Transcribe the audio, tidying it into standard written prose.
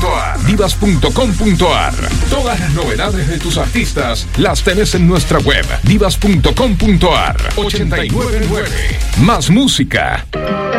divas.com.ar. Divas.com.ar. Todas las novedades de tus artistas las tenés en nuestra web divas.com.ar. 899. Más música.